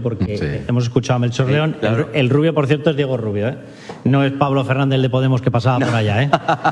porque Sí. hemos escuchado a Melchor León. Claro. El rubio, por cierto, es Diego Rubio, ¿eh? No es Pablo Fernández de Podemos que pasaba por allá,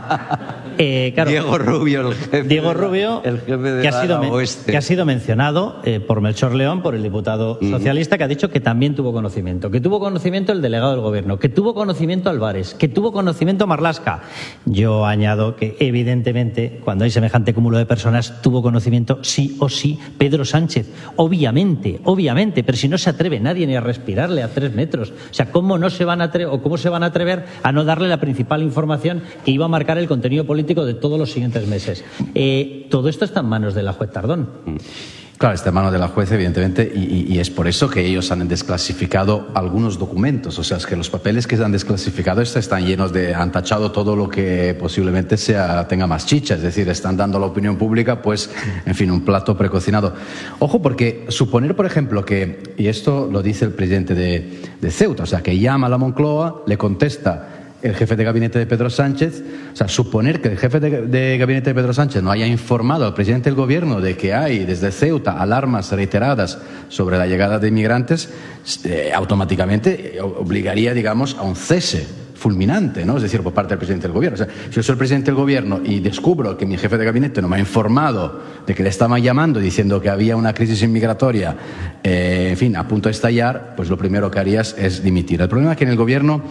¿eh? Claro, Diego Rubio, el jefe. Diego Rubio, el jefe de que ha sido, Oeste. que ha sido mencionado por Melchor León, por el diputado socialista, que ha dicho que también tuvo conocimiento. Que tuvo conocimiento el delegado del gobierno, que tuvo conocimiento Álvarez, que tuvo conocimiento Marlaska. Yo añado que, evidentemente, cuando hay semejante cúmulo de personas, tuvo conocimiento sí o sí Pedro Sánchez. Obviamente, pero si no se atreve nadie ni a respirarle a 3 metros. O sea, ¿cómo se van a atrever a no darle la principal información que iba a marcar el contenido político de todos los siguientes meses? Todo esto está en manos de la juez Tardón. Claro, está en manos de la juez, evidentemente, y es por eso que ellos han desclasificado algunos documentos. O sea, es que los papeles que se han desclasificado están llenos han tachado todo lo que posiblemente tenga más chicha. Es decir, están dando a la opinión pública, pues, en fin, un plato precocinado. Ojo, porque suponer, por ejemplo, que, y esto lo dice el presidente de Ceuta, o sea, que llama a la Moncloa, le contesta el jefe de gabinete de Pedro Sánchez. O sea, suponer que el jefe de gabinete de Pedro Sánchez no haya informado al presidente del gobierno de que hay desde Ceuta alarmas reiteradas sobre la llegada de inmigrantes, automáticamente obligaría, digamos, a un cese fulminante, ¿no? Es decir, por parte del presidente del gobierno. O sea, si yo soy el presidente del gobierno y descubro que mi jefe de gabinete no me ha informado de que le estaban llamando diciendo que había una crisis inmigratoria, en fin, a punto de estallar, pues lo primero que harías es dimitir. El problema es que en el gobierno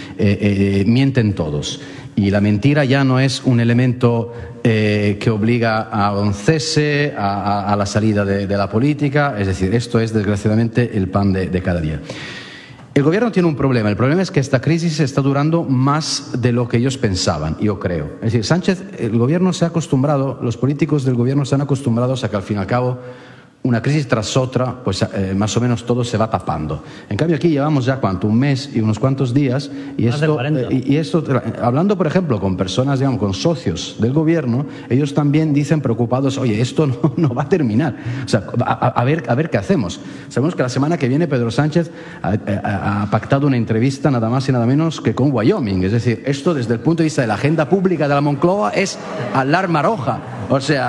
mienten todos, y la mentira ya no es un elemento que obliga a un cese, a la salida de la política. Es decir, esto es desgraciadamente el pan de cada día. El gobierno tiene un problema. El problema es que esta crisis está durando más de lo que ellos pensaban, yo creo. Es decir, el gobierno se ha acostumbrado, los políticos del gobierno se han acostumbrado a que al fin y al cabo una crisis tras otra, pues más o menos todo se va tapando. En cambio aquí llevamos ya un mes y unos cuantos días, y esto, hablando por ejemplo con personas, digamos, con socios del gobierno, ellos también dicen preocupados, oye, esto no va a terminar. O sea, a ver qué hacemos. Sabemos que la semana que viene Pedro Sánchez ha pactado una entrevista nada más y nada menos que con Wyoming. Es decir, esto desde el punto de vista de la agenda pública de la Moncloa es alarma roja. O sea,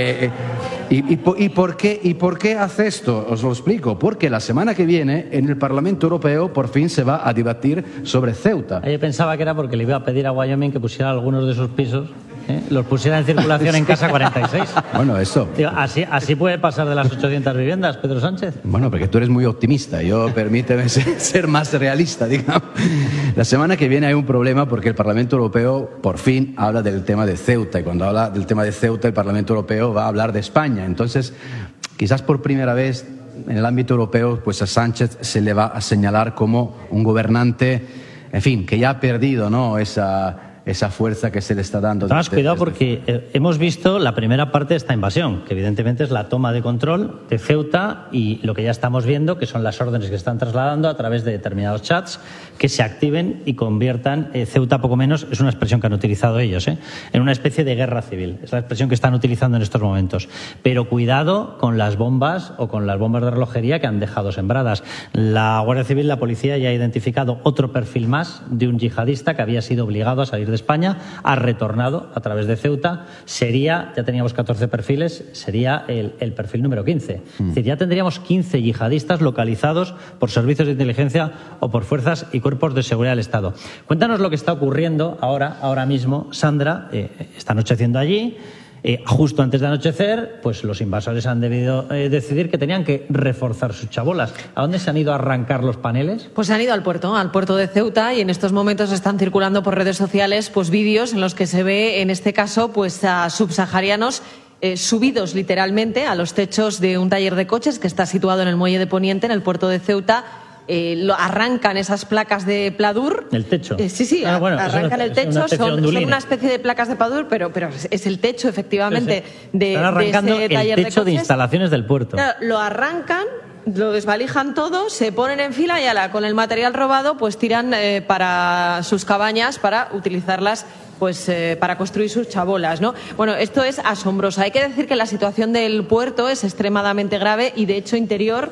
¿Y por qué hace esto? Os lo explico. Porque la semana que viene en el Parlamento Europeo por fin se va a debatir sobre Ceuta. Yo pensaba que era porque le iba a pedir a Wyoming que pusiera algunos de sus pisos, los pusiera en circulación en Casa 46. Bueno, eso. Digo, así puede pasar de las 800 viviendas, Pedro Sánchez. Bueno, porque tú eres muy optimista. Permíteme ser más realista, digamos. La semana que viene hay un problema porque el Parlamento Europeo por fin habla del tema de Ceuta. Y cuando habla del tema de Ceuta, el Parlamento Europeo va a hablar de España. Entonces, quizás por primera vez en el ámbito europeo, pues a Sánchez se le va a señalar como un gobernante, en fin, que ya ha perdido, ¿no?, esa fuerza que se le está dando. Más cuidado porque hemos visto la primera parte de esta invasión, que evidentemente es la toma de control de Ceuta, y lo que ya estamos viendo, que son las órdenes que están trasladando a través de determinados chats que se activen y conviertan Ceuta, poco menos, es una expresión que han utilizado ellos, en una especie de guerra civil. Es la expresión que están utilizando en estos momentos. Pero cuidado con las bombas o con las bombas de relojería que han dejado sembradas. La Guardia Civil, la policía, ya ha identificado otro perfil más de un yihadista que había sido obligado a salir de España, ha retornado a través de Ceuta. Ya teníamos 14 perfiles, sería el perfil número 15. Es decir, ya tendríamos 15 yihadistas localizados por servicios de inteligencia o por fuerzas y cuerpos de seguridad del Estado. Cuéntanos lo que está ocurriendo ahora mismo, Sandra. Está anocheciendo allí. Justo antes de anochecer, pues los invasores han debido decidir que tenían que reforzar sus chabolas. ¿A dónde se han ido a arrancar los paneles? Pues se han ido al puerto de Ceuta, y en estos momentos están circulando por redes sociales pues vídeos en los que se ve, en este caso, pues a subsaharianos subidos literalmente a los techos de un taller de coches que está situado en el muelle de Poniente, en el puerto de Ceuta. Arrancan esas placas de pladur. ¿El techo? Sí, arrancan el techo. Son una especie de placas de pladur, pero es el techo, efectivamente, Están arrancando de ese taller el techo de instalaciones del puerto. Claro, lo arrancan, lo desvalijan todo, se ponen en fila y con el material robado pues tiran para sus cabañas para utilizarlas pues para construir sus chabolas, ¿no? Bueno, esto es asombroso. Hay que decir que la situación del puerto es extremadamente grave, y de hecho Interior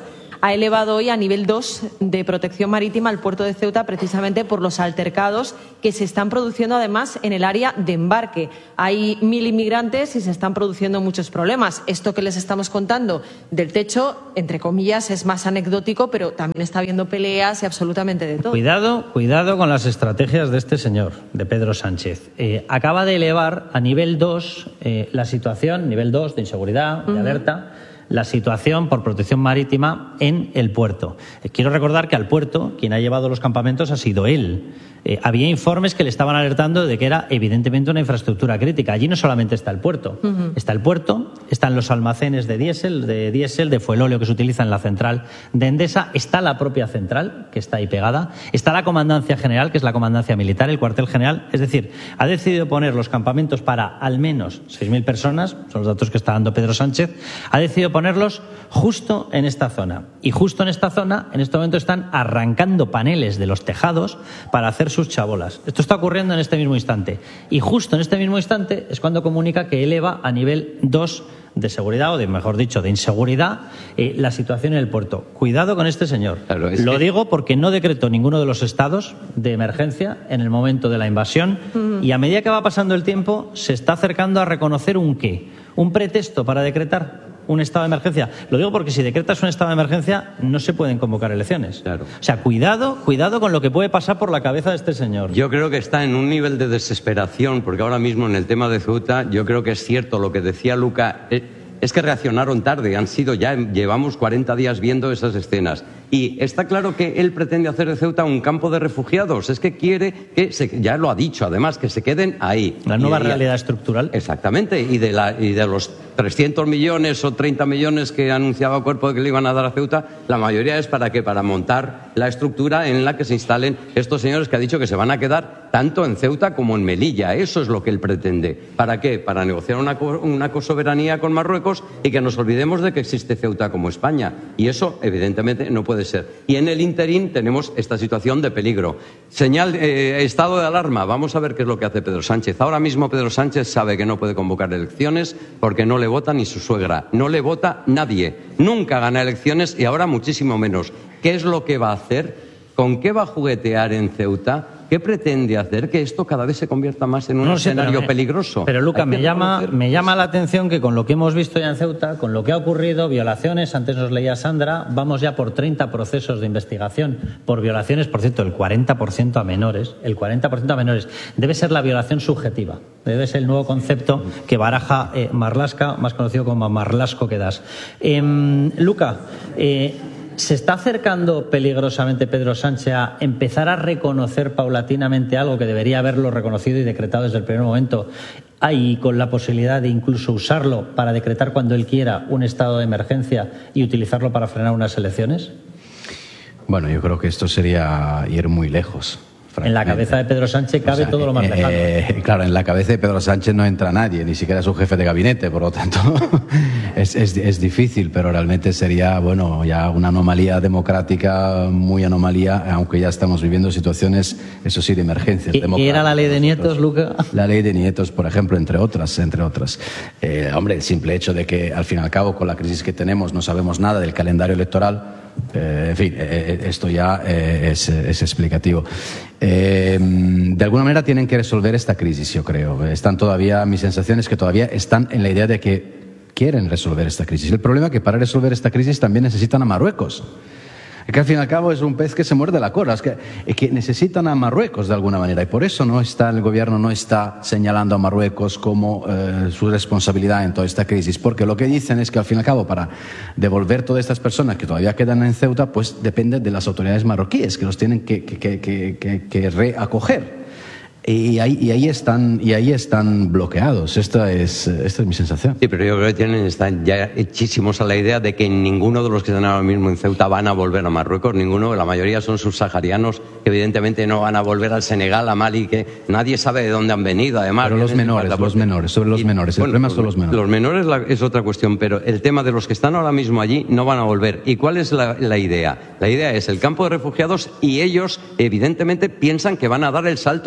ha elevado hoy a nivel 2 de protección marítima al puerto de Ceuta, precisamente por los altercados que se están produciendo además en el área de embarque. Hay 1.000 inmigrantes y se están produciendo muchos problemas. Esto que les estamos contando del techo, entre comillas, es más anecdótico, pero también está habiendo peleas y absolutamente de todo. Cuidado con las estrategias de este señor, de Pedro Sánchez. Acaba de elevar a nivel 2 la situación, nivel 2 de inseguridad, de alerta, la situación por protección marítima en el puerto. Quiero recordar que al puerto quien ha llevado los campamentos ha sido él. Había informes que le estaban alertando de que era evidentemente una infraestructura crítica. Allí no solamente está el puerto, está el puerto, están los almacenes de diésel, de fuelóleo que se utiliza en la central de Endesa, está la propia central, que está ahí pegada, está la comandancia general, que es la comandancia militar, el cuartel general. Es decir, ha decidido poner los campamentos para al menos 6.000 personas, son los datos que está dando Pedro Sánchez, ha decidido ponerlos justo en esta zona. Y justo en esta zona, en este momento, están arrancando paneles de los tejados para hacer sus chabolas. Esto está ocurriendo en este mismo instante. Y justo en este mismo instante es cuando comunica que eleva a nivel 2 de seguridad, o de, mejor dicho, de inseguridad, la situación en el puerto. Cuidado con este señor. Claro, lo digo porque no decretó ninguno de los estados de emergencia en el momento de la invasión y a medida que va pasando el tiempo se está acercando a reconocer un qué, un pretexto para decretar un estado de emergencia. Lo digo porque si decretas un estado de emergencia no se pueden convocar elecciones. Claro. O sea, cuidado con lo que puede pasar por la cabeza de este señor. Yo creo que está en un nivel de desesperación, porque ahora mismo en el tema de Ceuta yo creo que es cierto lo que decía Luca. Es que reaccionaron tarde, llevamos 40 días viendo esas escenas. Y está claro que él pretende hacer de Ceuta un campo de refugiados. Es que quiere que, ya lo ha dicho además, que se queden ahí. La nueva realidad estructural. Exactamente. Y de los 300 millones o 30 millones que anunciaba el Cuerpo que le iban a dar a Ceuta, la mayoría es ¿para qué? Para montar la estructura en la que se instalen estos señores que ha dicho que se van a quedar tanto en Ceuta como en Melilla. Eso es lo que él pretende. ¿Para qué? Para negociar una cosoberanía con Marruecos y que nos olvidemos de que existe Ceuta como España. Y eso, evidentemente, no puede ser. Y en el ínterin tenemos esta situación de peligro. Estado de alarma. Vamos a ver qué es lo que hace Pedro Sánchez. Ahora mismo Pedro Sánchez sabe que no puede convocar elecciones porque no le vota ni su suegra. No le vota nadie. Nunca gana elecciones y ahora muchísimo menos. ¿Qué es lo que va a hacer? ¿Con qué va a juguetear en Ceuta? ¿Qué pretende hacer? Que esto cada vez se convierta más en un escenario peligroso. Pero, Luca, me llama la atención que con lo que hemos visto ya en Ceuta, con lo que ha ocurrido, violaciones, antes nos leía Sandra, vamos ya por 30 procesos de investigación por violaciones, por cierto, el 40% a menores. El 40% a menores. Debe ser la violación subjetiva. Debe ser el nuevo concepto que baraja Marlaska, más conocido como Marlasko Quedas. Luca, ¿se está acercando peligrosamente Pedro Sánchez a empezar a reconocer paulatinamente algo que debería haberlo reconocido y decretado desde el primer momento, y con la posibilidad de incluso usarlo para decretar cuando él quiera un estado de emergencia y utilizarlo para frenar unas elecciones? Bueno, yo creo que esto sería ir muy lejos. En la cabeza de Pedro Sánchez cabe todo lo más lejano. Claro, en la cabeza de Pedro Sánchez no entra nadie, ni siquiera su jefe de gabinete, por lo tanto es difícil, pero realmente sería, bueno, ya una anomalía democrática, muy anomalía, aunque ya estamos viviendo situaciones, eso sí, de emergencias. ¿Y era la ley de nietos, Luca? La ley de nietos, por ejemplo, entre otras. Hombre, el simple hecho de que, al fin y al cabo, con la crisis que tenemos, no sabemos nada del calendario electoral. En fin, esto ya es explicativo. De alguna manera tienen que resolver esta crisis, yo creo. Mi sensación es que todavía están en la idea de que quieren resolver esta crisis. El problema es que para resolver esta crisis también necesitan a Marruecos. Es que al fin y al cabo es un pez que se muerde la cola, es que necesitan a Marruecos de alguna manera y por eso el gobierno no está señalando a Marruecos como su responsabilidad en toda esta crisis, porque lo que dicen es que al fin y al cabo para devolver todas estas personas que todavía quedan en Ceuta, pues depende de las autoridades marroquíes que los tienen que reacoger. Y ahí están bloqueados. Esta es mi sensación. Sí, pero yo creo que están ya hechísimos a la idea de que ninguno de los que están ahora mismo en Ceuta van a volver a Marruecos. Ninguno, la mayoría son subsaharianos que evidentemente no van a volver al Senegal, a Mali, que nadie sabe de dónde han venido. Además, pero los menores. El problema son los menores. Los menores es otra cuestión, pero el tema de los que están ahora mismo allí no van a volver. ¿Y cuál es la idea? La idea es el campo de refugiados y ellos evidentemente piensan que van a dar el salto a la península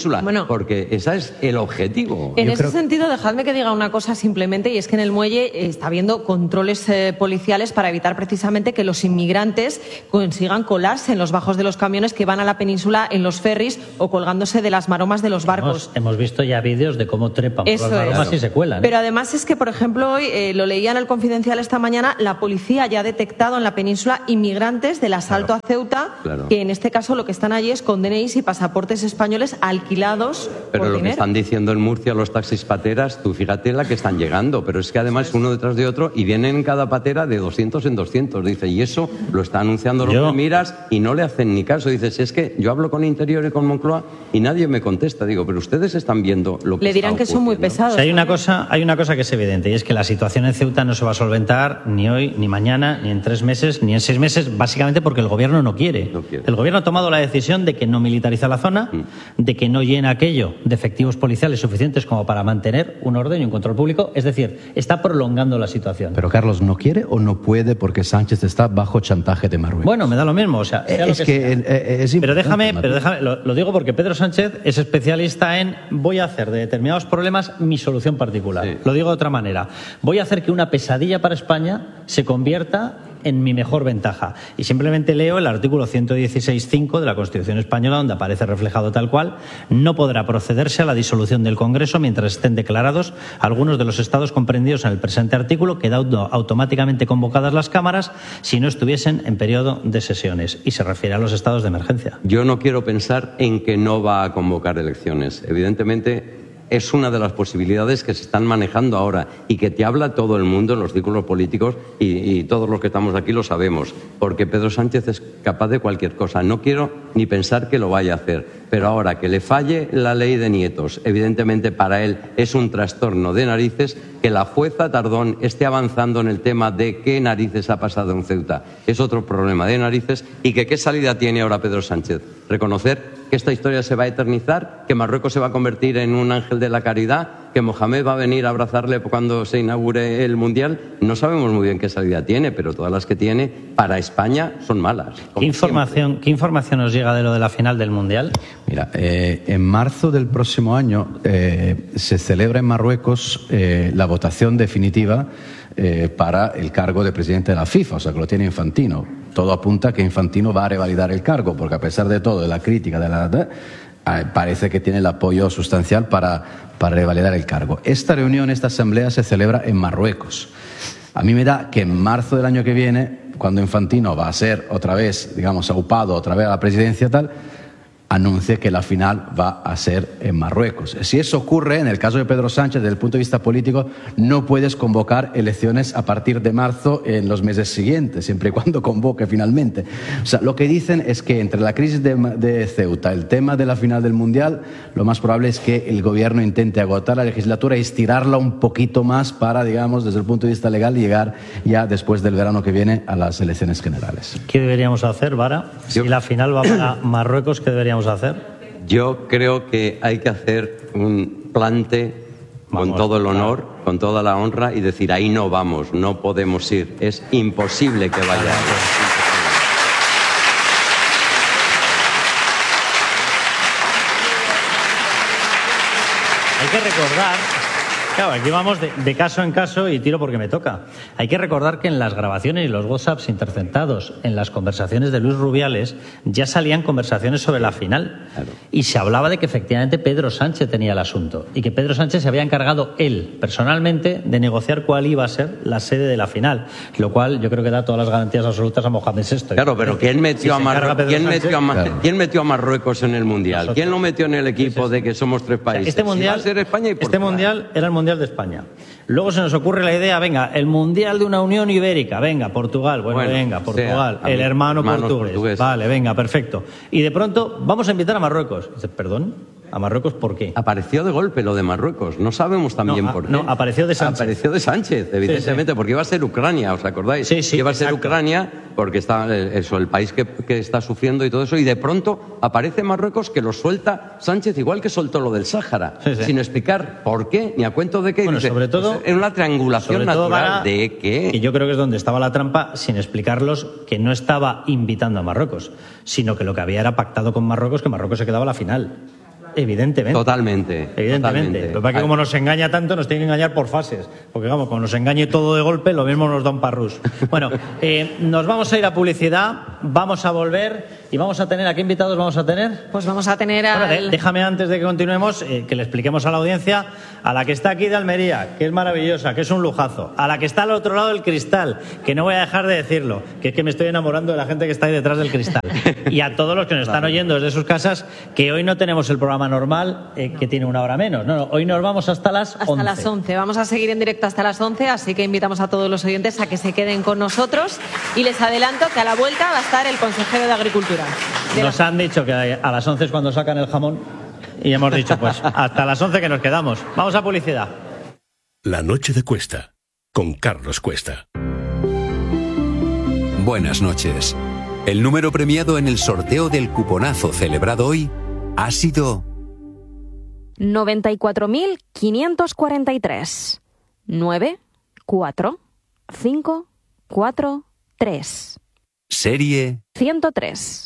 península, Bueno, porque ese es el objetivo. En ese sentido, dejadme que diga una cosa simplemente, y es que en el muelle está habiendo controles policiales para evitar precisamente que los inmigrantes consigan colarse en los bajos de los camiones que van a la península en los ferries o colgándose de las maromas de los barcos. Hemos visto ya vídeos de cómo trepan por las maromas y se cuelan. Pero además es que, por ejemplo, hoy lo leía en el Confidencial esta mañana, la policía ya ha detectado en la península inmigrantes del asalto a Ceuta, que en este caso lo que están allí es con DNIs y pasaportes españoles alquilados Pero por lo dinero. que están diciendo en Murcia los taxis pateras, tú fíjate la que están llegando, pero es que además uno detrás de otro y vienen en cada patera de 200 en 200, dice, y eso lo está anunciando los que miras y no le hacen ni caso. Dices, es que yo hablo con Interior y con Moncloa y nadie me contesta. Digo, pero ustedes están viendo lo que le dirán que son muy pesados. O sea, hay una cosa que es evidente, y es que la situación en Ceuta no se va a solventar ni hoy, ni mañana, ni en 3 meses, ni en 6 meses, básicamente porque el gobierno no quiere. El gobierno ha tomado la decisión de que no militariza la zona, de que no llena aquello de efectivos policiales suficientes como para mantener un orden y un control público, es decir, está prolongando la situación. Pero Carlos, ¿no quiere o no puede porque Sánchez está bajo chantaje de Marruecos? Bueno, me da lo mismo, o sea, sea lo es que es pero déjame, importante, lo digo porque Pedro Sánchez es especialista en voy a hacer de determinados problemas mi solución particular. Sí. Lo digo de otra manera. Voy a hacer que una pesadilla para España se convierta en mi mejor ventaja. Y simplemente leo el artículo 116.5 de la Constitución española, donde aparece reflejado tal cual: no podrá procederse a la disolución del Congreso mientras estén declarados algunos de los estados comprendidos en el presente artículo, quedando automáticamente convocadas las cámaras si no estuviesen en periodo de sesiones. Y se refiere a los estados de emergencia. Yo no quiero pensar en que no va a convocar elecciones. Evidentemente, es una de las posibilidades que se están manejando ahora y que te habla todo el mundo en los círculos políticos y todos los que estamos aquí lo sabemos, porque Pedro Sánchez es capaz de cualquier cosa. No quiero ni pensar que lo vaya a hacer, pero ahora que le falle la ley de nietos, evidentemente para él es un trastorno de narices. Que la jueza Tardón esté avanzando en el tema de qué narices ha pasado en Ceuta es otro problema de narices, y que qué salida tiene ahora Pedro Sánchez. Reconocer que esta historia se va a eternizar, que Marruecos se va a convertir en un ángel de la caridad, que Mohamed va a venir a abrazarle cuando se inaugure el Mundial. No sabemos muy bien qué salida tiene, pero todas las que tiene para España son malas. ¿Qué información nos llega de lo de la final del Mundial? Mira, en marzo del próximo año se celebra en Marruecos la votación definitiva para el cargo de presidente de la FIFA, o sea que lo tiene Infantino. Todo apunta a que Infantino va a revalidar el cargo, porque a pesar de todo, de la crítica, parece que tiene el apoyo sustancial para revalidar el cargo. Esta reunión, esta asamblea se celebra en Marruecos. A mí me da que en marzo del año que viene, cuando Infantino va a ser otra vez, digamos, aupado otra vez a la presidencia tal, anuncie que la final va a ser en Marruecos. Si eso ocurre, en el caso de Pedro Sánchez, desde el punto de vista político, no puedes convocar elecciones a partir de marzo en los meses siguientes, siempre y cuando convoque finalmente. O sea, lo que dicen es que entre la crisis de Ceuta, el tema de la final del Mundial, lo más probable es que el gobierno intente agotar la legislatura y estirarla un poquito más para, digamos, desde el punto de vista legal, llegar ya después del verano que viene a las elecciones generales. ¿Qué deberíamos hacer, Vara? Si la final va para Marruecos, ¿qué deberíamos hacer? Yo creo que hay que hacer un plante con todo el honor, con toda la honra, y decir, ahí no vamos, no podemos ir, es imposible que vaya. Hay que recordar, claro, aquí vamos de caso en caso y tiro porque me toca. Hay que recordar que en las grabaciones y los WhatsApps interceptados en las conversaciones de Luis Rubiales ya salían conversaciones sobre la final. Claro. Y se hablaba de que efectivamente Pedro Sánchez tenía el asunto y que Pedro Sánchez se había encargado él personalmente de negociar cuál iba a ser la sede de la final, lo cual yo creo que da todas las garantías absolutas a Mohamed VI. Claro, pero ¿quién metió, ¿quién metió a Marruecos en el Mundial? ¿Quién lo metió en el equipo de que somos 3 países? Este Mundial, si va a ser España y Portugal. Mundial era el Mundial de España. Luego se nos ocurre la idea, venga, el Mundial de una Unión Ibérica, venga, Portugal, venga, Portugal, el hermano portugués. Vale, venga, perfecto. Y de pronto vamos a invitar a Marruecos. Dice, ¿perdón? ¿A Marruecos por qué? Apareció de golpe lo de Marruecos, no sabemos también por qué. No, apareció de Sánchez. Apareció de Sánchez, evidentemente, sí. Porque iba a ser Ucrania, ¿os acordáis? Sí, iba a ser Ucrania porque está el país que está sufriendo y todo eso, y de pronto aparece Marruecos, que lo suelta Sánchez igual que soltó lo del Sáhara, sin explicar por qué, ni a cuento de qué. Bueno, sobre todo... en una triangulación natural de qué. Y yo creo que es donde estaba la trampa, sin explicarlos, que no estaba invitando a Marruecos, sino que lo que había era pactado con Marruecos, que Marruecos se quedaba a la final. Evidentemente. Totalmente. Evidentemente. Lo que pasa es que como nos engaña tanto, nos tiene que engañar por fases. Porque vamos, como nos engañe todo de golpe, lo mismo nos da un parrús. Bueno, nos vamos a ir a publicidad, vamos a volver y vamos a tener, ¿a qué invitados vamos a tener? Pues vamos a tener a... Bueno, déjame antes de que continuemos que le expliquemos a la audiencia, a la que está aquí de Almería, que es maravillosa, que es un lujazo, a la que está al otro lado del cristal, que no voy a dejar de decirlo, que es que me estoy enamorando de la gente que está ahí detrás del cristal. Y a todos los que nos están oyendo desde sus casas, que hoy no tenemos el programa normal, que tiene una hora menos. No, hoy nos vamos hasta las 11. Hasta las 11. Vamos a seguir en directo hasta las 11, así que invitamos a todos los oyentes a que se queden con nosotros. Y les adelanto que a la vuelta va a estar el consejero de Agricultura. Nos han dicho que a las 11 es cuando sacan el jamón y hemos dicho, pues, hasta las 11 que nos quedamos. Vamos a publicidad. La noche de Cuesta, con Carlos Cuesta. Buenas noches. El número premiado en el sorteo del cuponazo celebrado hoy ha sido 94.543. 94543. Serie 103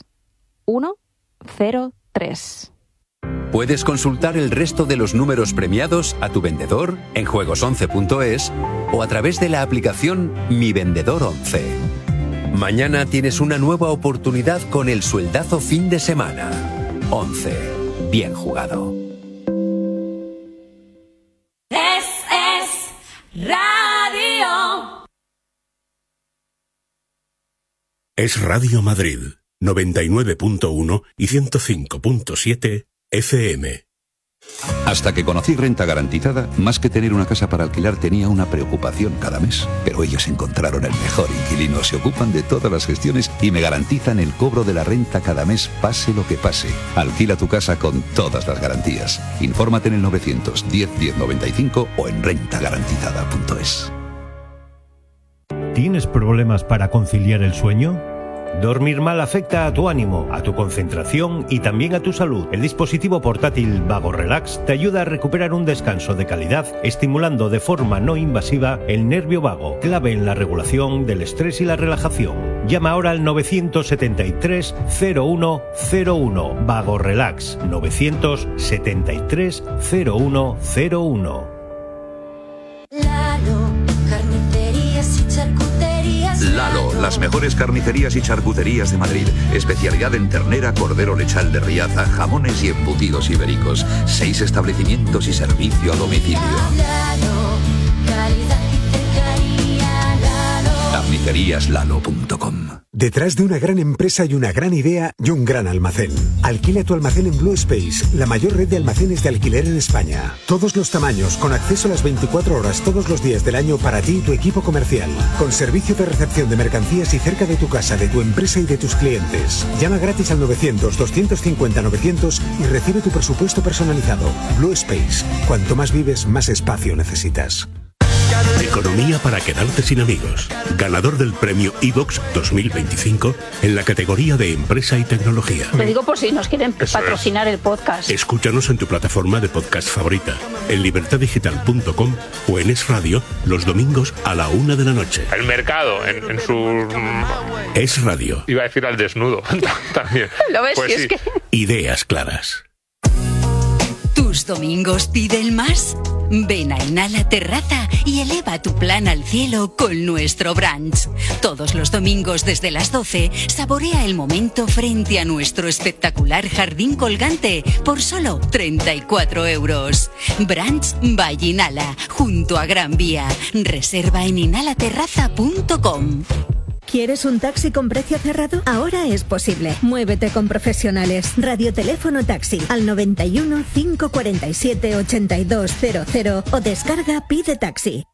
103. Puedes consultar el resto de los números premiados a tu vendedor en juegos11.es o a través de la aplicación Mi Vendedor 11. Mañana tienes una nueva oportunidad con el sueldazo fin de semana. 11. Bien jugado. Es Radio. Es Radio Madrid, 99.1 y 105.7 FM. Hasta que conocí Renta Garantizada, más que tener una casa para alquilar tenía una preocupación cada mes. Pero ellos encontraron el mejor inquilino, se ocupan de todas las gestiones y me garantizan el cobro de la renta cada mes, pase lo que pase. Alquila tu casa con todas las garantías. Infórmate en el 910 1095 o en rentagarantizada.es. ¿Tienes problemas para conciliar el sueño? Dormir mal afecta a tu ánimo, a tu concentración y también a tu salud. El dispositivo portátil Vago Relax te ayuda a recuperar un descanso de calidad, estimulando de forma no invasiva el nervio vago, clave en la regulación del estrés y la relajación. Llama ahora al 973 0101. Vago Relax 973 0101. Lalo, las mejores carnicerías y charcuterías de Madrid. Especialidad en ternera, cordero lechal de Riaza, jamones y embutidos ibéricos. 6 establecimientos y servicio a domicilio. Carniceríaslalo.com. Detrás de una gran empresa y una gran idea y un gran almacén. Alquila tu almacén en Blue Space, la mayor red de almacenes de alquiler en España. Todos los tamaños, con acceso a las 24 horas todos los días del año para ti y tu equipo comercial. Con servicio de recepción de mercancías y cerca de tu casa, de tu empresa y de tus clientes. Llama gratis al 900-250-900 y recibe tu presupuesto personalizado. Blue Space. Cuanto más vives, más espacio necesitas. Economía para quedarte sin amigos. Ganador del premio iVox 2025 en la categoría de Empresa y Tecnología. Lo digo por si nos quieren patrocinar el podcast. Escúchanos en tu plataforma de podcast favorita, en libertadigital.com o en Es Radio los domingos a la 1 de la noche. El mercado en su... Es Radio. Iba a decir al desnudo también. ¿Lo ves? Pues sí. Es que... Ideas claras. ¿Tus domingos piden más? Ven a Inhala Terraza y eleva tu plan al cielo con nuestro brunch. Todos los domingos desde las 12, saborea el momento frente a nuestro espectacular jardín colgante por solo 34 euros. Brunch by Inhala, junto a Gran Vía. Reserva en inhalaterraza.com. ¿Quieres un taxi con precio cerrado? Ahora es posible. Muévete con profesionales. Radioteléfono taxi al 91 547 8200 o descarga Pide Taxi.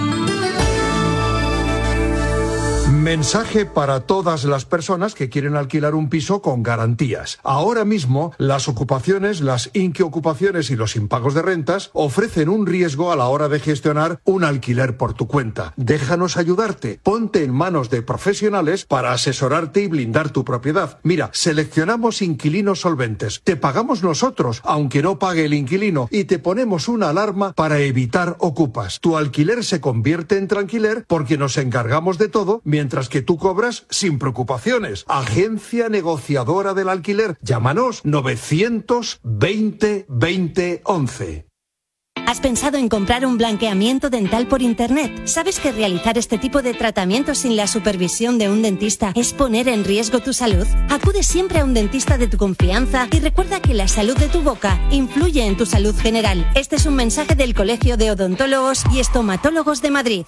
Mensaje para todas las personas que quieren alquilar un piso con garantías. Ahora mismo, las ocupaciones, las inquiocupaciones y los impagos de rentas ofrecen un riesgo a la hora de gestionar un alquiler por tu cuenta. Déjanos ayudarte. Ponte en manos de profesionales para asesorarte y blindar tu propiedad. Mira, seleccionamos inquilinos solventes. Te pagamos nosotros, aunque no pague el inquilino, y te ponemos una alarma para evitar ocupas. Tu alquiler se convierte en tranquiler porque nos encargamos de todo mientras mientras que tú cobras sin preocupaciones. Agencia negociadora del alquiler. Llámanos 920 20 11. ¿Has pensado en comprar un blanqueamiento dental por internet? ¿Sabes que realizar este tipo de tratamientos sin la supervisión de un dentista es poner en riesgo tu salud? Acude siempre a un dentista de tu confianza y recuerda que la salud de tu boca influye en tu salud general. Este es un mensaje del Colegio de Odontólogos y Estomatólogos de Madrid.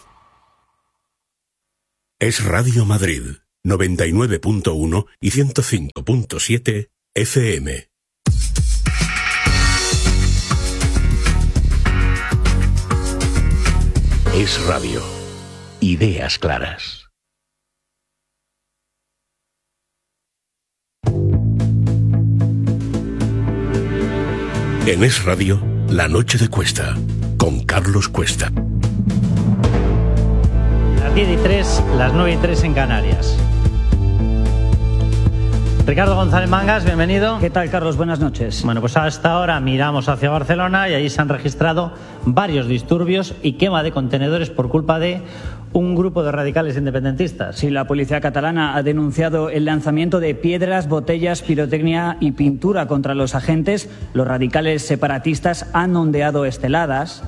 Es Radio Madrid, 99.1 y 105.7 FM. Es Radio. Ideas claras. En Es Radio, La Noche de Cuesta, con Carlos Cuesta. Las 10:03, las 9:03 en Canarias. Ricardo González Mangas, bienvenido. ¿Qué tal, Carlos? Buenas noches. Bueno, pues hasta ahora miramos hacia Barcelona y allí se han registrado varios disturbios y quema de contenedores por culpa de un grupo de radicales independentistas. Sí, la policía catalana ha denunciado el lanzamiento de piedras, botellas, pirotecnia y pintura contra los agentes. Los radicales separatistas han ondeado esteladas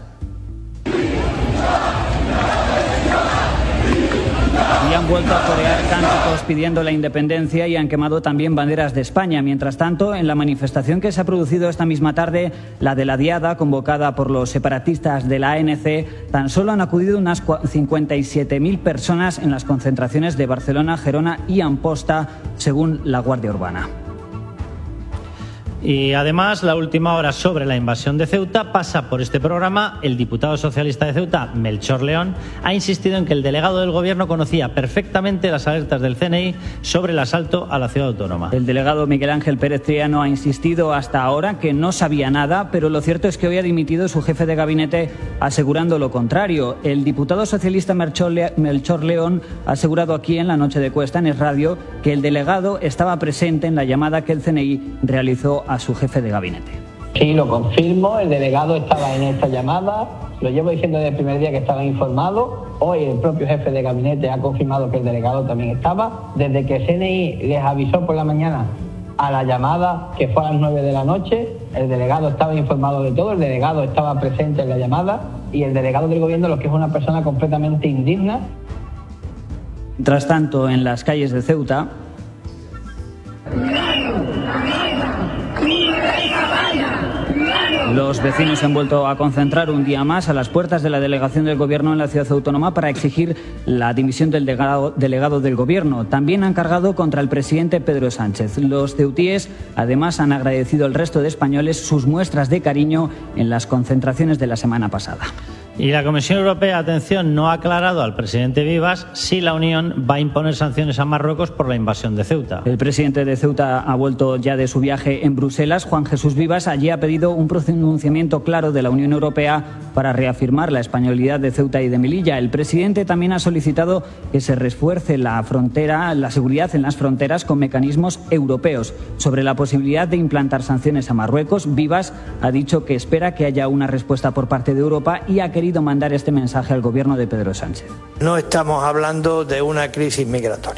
y han vuelto a corear cánticos pidiendo la independencia y han quemado también banderas de España. Mientras tanto, en la manifestación que se ha producido esta misma tarde, la de la Diada, convocada por los separatistas de la ANC, tan solo han acudido unas 57.000 personas en las concentraciones de Barcelona, Gerona y Amposta, según la Guardia Urbana. Y además, la última hora sobre la invasión de Ceuta pasa por este programa. El diputado socialista de Ceuta, Melchor León, ha insistido en que el delegado del Gobierno conocía perfectamente las alertas del CNI sobre el asalto a la ciudad autónoma. El delegado Miguel Ángel Pérez Triano ha insistido hasta ahora que no sabía nada, pero lo cierto es que hoy ha dimitido su jefe de gabinete asegurando lo contrario. El diputado socialista Melchor León ha asegurado aquí en La Noche de Cuesta, en Es Radio, que el delegado estaba presente en la llamada que el CNI realizó a su jefe de gabinete. Sí, lo confirmo, el delegado estaba en esta llamada, lo llevo diciendo desde el primer día que estaba informado, hoy el propio jefe de gabinete ha confirmado que el delegado también estaba, desde que CNI les avisó por la mañana a la llamada que fue a las 9 de la noche, el delegado estaba informado de todo, el delegado estaba presente en la llamada y el delegado del gobierno, lo que es una persona completamente indigna. Mientras tanto, en las calles de Ceuta, los vecinos se han vuelto a concentrar un día más a las puertas de la delegación del Gobierno en la ciudad autónoma para exigir la dimisión del delegado del Gobierno. También han cargado contra el presidente Pedro Sánchez. Los ceutíes además han agradecido al resto de españoles sus muestras de cariño en las concentraciones de la semana pasada. Y la Comisión Europea, atención, no ha aclarado al presidente Vivas si la Unión va a imponer sanciones a Marruecos por la invasión de Ceuta. El presidente de Ceuta ha vuelto ya de su viaje en Bruselas. Juan Jesús Vivas allí ha pedido un pronunciamiento claro de la Unión Europea para reafirmar la españolidad de Ceuta y de Melilla. El presidente también ha solicitado que se refuerce la seguridad en las fronteras con mecanismos europeos. Sobre la posibilidad de implantar sanciones a Marruecos, Vivas ha dicho que espera que haya una respuesta por parte de Europa y ha querido mandar este mensaje al gobierno de Pedro Sánchez. No estamos hablando de una crisis migratoria,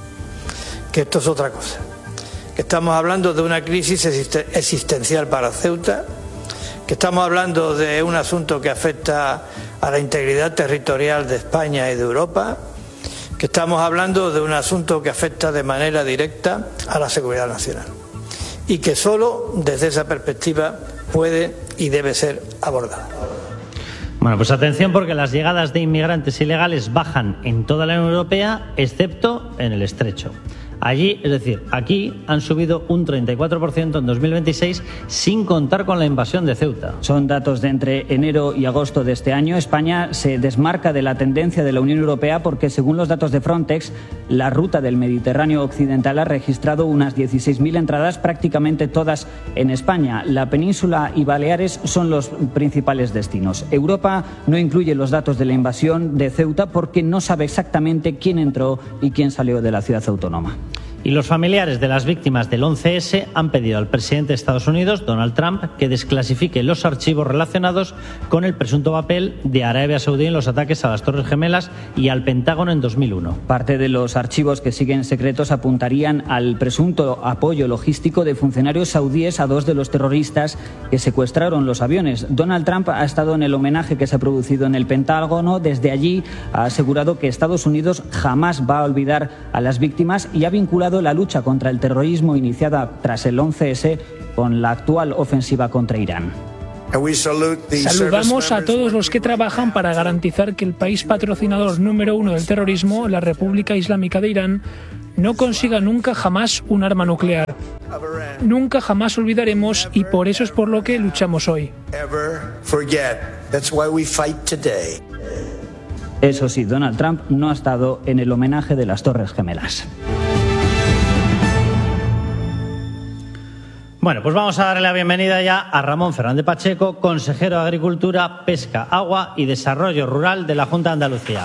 que esto es otra cosa. Que estamos hablando de una crisis existencial para Ceuta, que estamos hablando de un asunto que afecta a la integridad territorial de España y de Europa, que estamos hablando de un asunto que afecta de manera directa a la seguridad nacional y que solo desde esa perspectiva puede y debe ser abordado. Bueno, pues atención porque las llegadas de inmigrantes ilegales bajan en toda la Unión Europea, excepto en el Estrecho. Allí, es decir, aquí han subido un 34% en 2026 sin contar con la invasión de Ceuta. Son datos de entre enero y agosto de este año. España se desmarca de la tendencia de la Unión Europea porque, según los datos de Frontex, la ruta del Mediterráneo occidental ha registrado unas 16.000 entradas, prácticamente todas en España. La península y Baleares son los principales destinos. Europa no incluye los datos de la invasión de Ceuta porque no sabe exactamente quién entró y quién salió de la ciudad autónoma. Y los familiares de las víctimas del 11S han pedido al presidente de Estados Unidos, Donald Trump, que desclasifique los archivos relacionados con el presunto papel de Arabia Saudí en los ataques a las Torres Gemelas y al Pentágono en 2001. Parte de los archivos que siguen secretos apuntarían al presunto apoyo logístico de funcionarios saudíes a 2 de los terroristas que secuestraron los aviones. Donald Trump ha estado en el homenaje que se ha producido en el Pentágono. Desde allí ha asegurado que Estados Unidos jamás va a olvidar a las víctimas y ha vinculado la lucha contra el terrorismo iniciada tras el 11S con la actual ofensiva contra Irán. Saludamos a todos los que trabajan para garantizar que el país patrocinador número 1 del terrorismo, la República Islámica de Irán, no consiga nunca jamás un arma nuclear. Nunca jamás olvidaremos y por eso es por lo que luchamos hoy. Eso sí, Donald Trump no ha estado en el homenaje de las Torres Gemelas. Bueno, pues vamos a darle la bienvenida ya a Ramón Fernández Pacheco, consejero de Agricultura, Pesca, Agua y Desarrollo Rural de la Junta de Andalucía.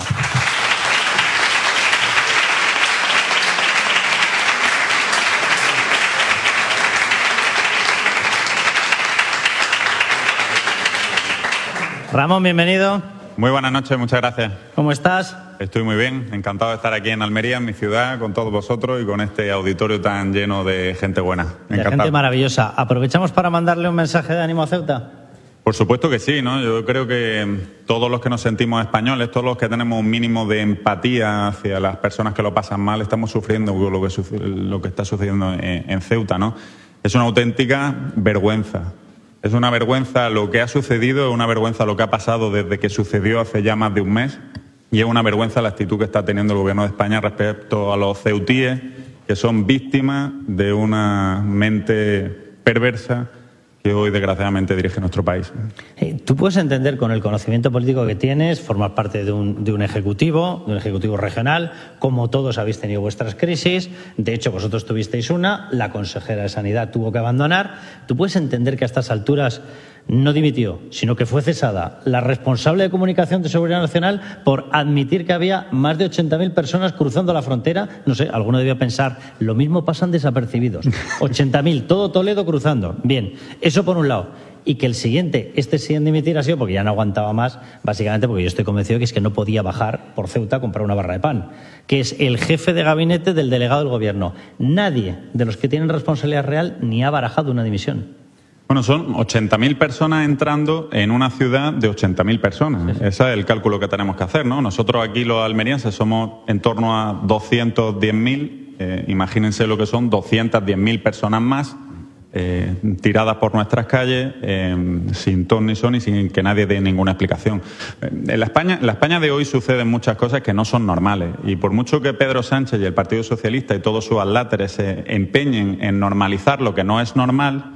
Ramón, bienvenido. Muy buenas noches, muchas gracias. ¿Cómo estás? Estoy muy bien, encantado de estar aquí en Almería, en mi ciudad, con todos vosotros y con este auditorio tan lleno de gente buena. De gente maravillosa. ¿Aprovechamos para mandarle un mensaje de ánimo a Ceuta? Por supuesto que sí, ¿no? Yo creo que todos los que nos sentimos españoles, todos los que tenemos un mínimo de empatía hacia las personas que lo pasan mal, estamos sufriendo lo que está sucediendo en Ceuta, ¿no? Es una auténtica vergüenza. Es una vergüenza lo que ha sucedido, es una vergüenza lo que ha pasado desde que sucedió hace ya más de un mes. Y es una vergüenza la actitud que está teniendo el Gobierno de España respecto a los ceutíes, que son víctimas de una mente perversa que hoy desgraciadamente dirige nuestro país. Tú puedes entender, con el conocimiento político que tienes, formar parte de un ejecutivo regional, como todos habéis tenido vuestras crisis. De hecho, vosotros tuvisteis una, la consejera de Sanidad tuvo que abandonar. Tú puedes entender que a estas alturas no dimitió, sino que fue cesada la responsable de Comunicación de Seguridad Nacional por admitir que había más de 80.000 personas cruzando la frontera. No sé, alguno debía pensar, lo mismo pasan desapercibidos. 80.000, todo Toledo cruzando. Bien, eso por un lado. Y que el siguiente, sin dimitir, ha sido porque ya no aguantaba más, básicamente porque yo estoy convencido que es que no podía bajar por Ceuta a comprar una barra de pan, que es el jefe de gabinete del delegado del Gobierno. Nadie de los que tienen responsabilidad real ni ha barajado una dimisión. Bueno, son 80.000 personas entrando en una ciudad de 80.000 personas. Sí. Ese es el cálculo que tenemos que hacer, ¿no? Nosotros aquí los almerienses somos en torno a 210.000. Imagínense lo que son 210.000 personas más tiradas por nuestras calles sin ton ni son y sin que nadie dé ninguna explicación. En la España de hoy suceden muchas cosas que no son normales y por mucho que Pedro Sánchez y el Partido Socialista y todos sus adláteres se empeñen en normalizar lo que no es normal,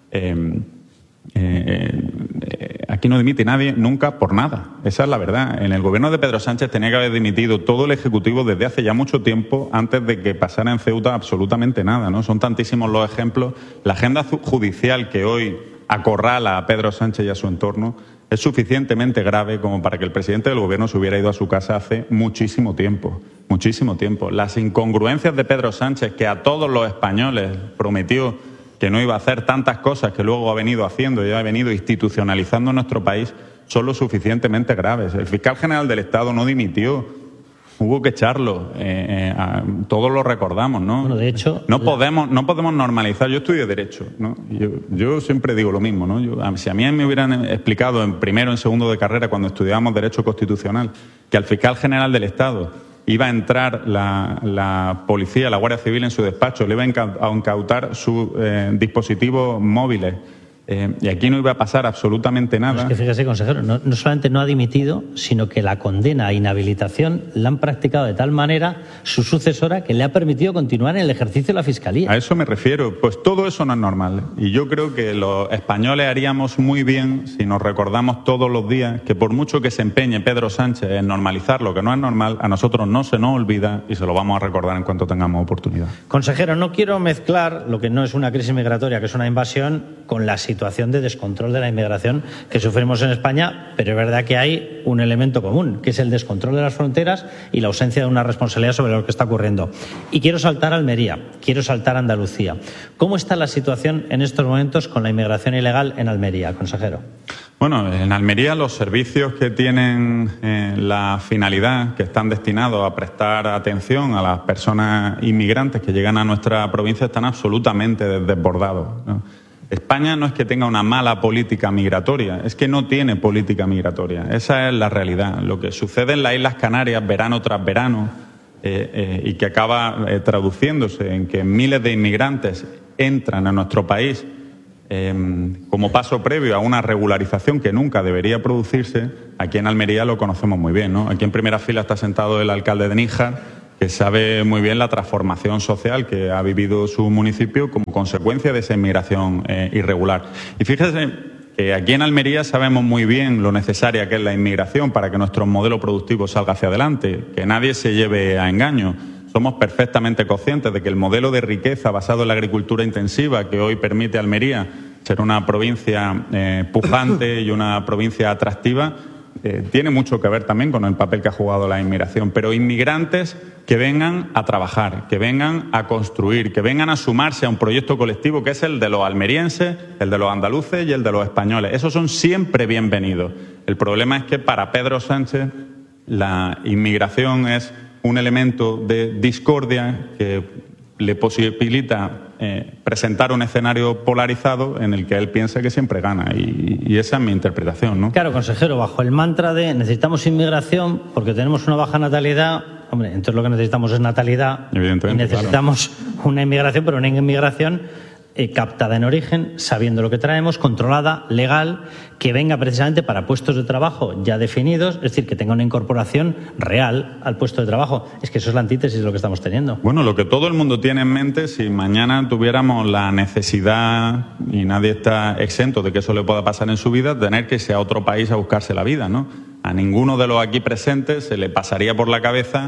aquí no dimite nadie nunca por nada. Esa es la verdad. En el gobierno de Pedro Sánchez tenía que haber dimitido todo el Ejecutivo desde hace ya mucho tiempo, antes de que pasara en Ceuta absolutamente nada, ¿no? Son tantísimos los ejemplos. La agenda judicial que hoy acorrala a Pedro Sánchez y a su entorno es suficientemente grave como para que el presidente del gobierno se hubiera ido a su casa hace muchísimo tiempo. Muchísimo tiempo. Las incongruencias de Pedro Sánchez, que a todos los españoles prometió que no iba a hacer tantas cosas que luego ha venido haciendo y ha venido institucionalizando en nuestro país, son lo suficientemente graves. El fiscal general del Estado no dimitió, hubo que echarlo, todos lo recordamos, ¿no? Bueno, de hecho, no podemos normalizar. Yo estudio Derecho, ¿no? Yo siempre digo lo mismo, ¿no? Si a mí me hubieran explicado en primero, en segundo de carrera, cuando estudiábamos Derecho Constitucional, que al fiscal general del Estado iba a entrar la policía, la Guardia Civil en su despacho, le iba a incautar sus dispositivos móviles. Y aquí no iba a pasar absolutamente nada. Es que fíjese, consejero, no solamente no ha dimitido, sino que la condena a inhabilitación la han practicado de tal manera su sucesora que le ha permitido continuar en el ejercicio de la Fiscalía. A eso me refiero. Pues todo eso no es normal. Y yo creo que los españoles haríamos muy bien si nos recordamos todos los días que por mucho que se empeñe Pedro Sánchez en normalizar lo que no es normal, a nosotros no se nos olvida y se lo vamos a recordar en cuanto tengamos oportunidad. Consejero, no quiero mezclar lo que no es una crisis migratoria, que es una invasión, con la situación situación de descontrol de la inmigración que sufrimos en España, pero es verdad que hay un elemento común, que es el descontrol de las fronteras y la ausencia de una responsabilidad sobre lo que está ocurriendo. Y quiero saltar a Almería, quiero saltar a Andalucía. ¿Cómo está la situación en estos momentos con la inmigración ilegal en Almería, consejero? Bueno, en Almería los servicios que tienen la finalidad, que están destinados a prestar atención a las personas inmigrantes que llegan a nuestra provincia, están absolutamente desbordados, ¿no? España no es que tenga una mala política migratoria, es que no tiene política migratoria. Esa es la realidad. Lo que sucede en las Islas Canarias verano tras verano y que acaba traduciéndose en que miles de inmigrantes entran a nuestro país como paso previo a una regularización que nunca debería producirse, aquí en Almería lo conocemos muy bien, ¿no? Aquí en primera fila está sentado el alcalde de Níjar, que sabe muy bien la transformación social que ha vivido su municipio como consecuencia de esa inmigración irregular. Y fíjese que aquí en Almería sabemos muy bien lo necesaria que es la inmigración para que nuestro modelo productivo salga hacia adelante, que nadie se lleve a engaño. Somos perfectamente conscientes de que el modelo de riqueza basado en la agricultura intensiva que hoy permite a Almería ser una provincia pujante y una provincia atractiva tiene mucho que ver también con el papel que ha jugado la inmigración. Pero inmigrantes que vengan a trabajar, que vengan a construir, que vengan a sumarse a un proyecto colectivo que es el de los almerienses, el de los andaluces y el de los españoles. Esos son siempre bienvenidos. El problema es que para Pedro Sánchez la inmigración es un elemento de discordia que le posibilita presentar un escenario polarizado en el que él piensa que siempre gana. Y esa es mi interpretación, ¿no? Claro, consejero, bajo el mantra de necesitamos inmigración porque tenemos una baja natalidad, hombre, entonces lo que necesitamos es natalidad y necesitamos una inmigración, pero una inmigración captada en origen, sabiendo lo que traemos, controlada, legal, que venga precisamente para puestos de trabajo ya definidos, es decir, que tenga una incorporación real al puesto de trabajo. Es que eso es la antítesis de lo que estamos teniendo. Bueno, lo que todo el mundo tiene en mente, si mañana tuviéramos la necesidad, y nadie está exento de que eso le pueda pasar en su vida, tener que irse a otro país a buscarse la vida, ¿no? A ninguno de los aquí presentes se le pasaría por la cabeza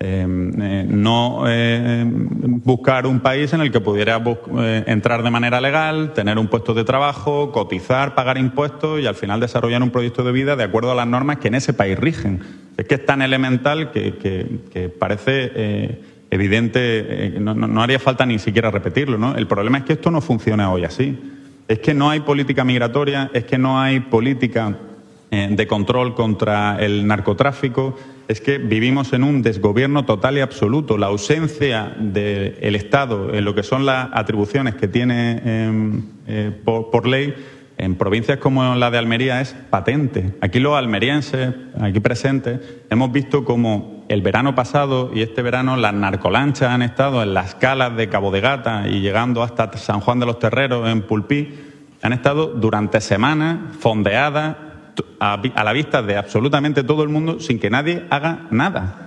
no buscar un país en el que pudiera entrar de manera legal, tener un puesto de trabajo, cotizar, pagar impuestos y al final desarrollar un proyecto de vida de acuerdo a las normas que en ese país rigen. Es que es tan elemental que parece evidente, no haría falta ni siquiera repetirlo, ¿no? El problema es que esto no funciona hoy así. Es que no hay política migratoria, es que no hay política de control contra el narcotráfico. Es que vivimos en un desgobierno total y absoluto. La ausencia del Estado en lo que son las atribuciones que tiene por ley en provincias como la de Almería es patente. Aquí los almerienses, aquí presentes, hemos visto como el verano pasado y este verano las narcolanchas han estado en las calas de Cabo de Gata y llegando hasta San Juan de los Terreros en Pulpí. Han estado durante semanas fondeadas a la vista de absolutamente todo el mundo sin que nadie haga nada,